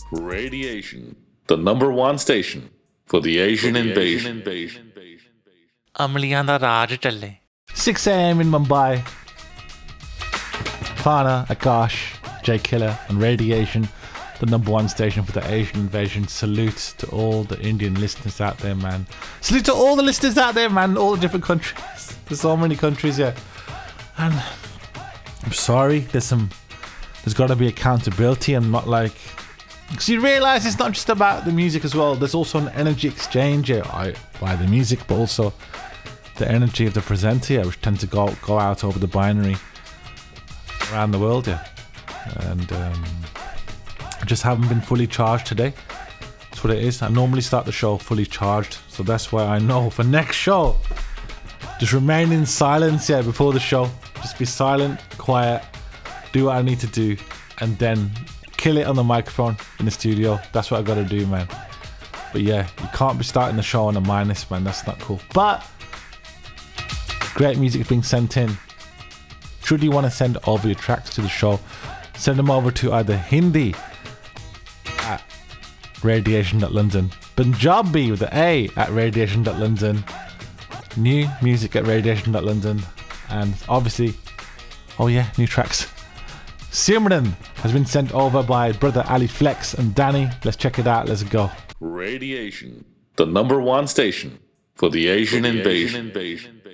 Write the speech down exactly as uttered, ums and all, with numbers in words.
Radiation, the number one station for the Asian invasion. ਅਮਲੀਆਂ the Raj ਟੱਲੇ six a.m. in Mumbai. Fana, Akash, J Killer and Radiation, the number one station for the Asian invasion. Salute to all the Indian listeners out there, man. Salute to all the listeners out there, man. All the different countries. There's so many countries, yeah. And I'm sorry, there's some there's got to be accountability and not like, because you realise it's not just about the music as well. There's also an energy exchange here by the music, but also the energy of the presenter here, which tends to go go out over the binary around the world, yeah. And um, I just haven't been fully charged today. That's what it is. I normally start the show fully charged, so that's why I know for next show, just remain in silence, yeah, before the show. Just be silent, quiet, do what I need to do, and then kill it on the microphone in the studio. That's what I gotta do, man. But yeah, you can't be starting the show on a minus, man. That's not cool. But great music being sent in. Should you want to send over your tracks to the show, send them over to either Hindi at radiation dot london, Punjabi with the A at radiation dot london, new music at radiation dot london, and obviously, oh yeah, new tracks. Simran has been sent over by brother Ali Flex and Danny. Let's check it out. Let's go. Radiation, the number one station for the Asian, for the invasion. Asian invasion.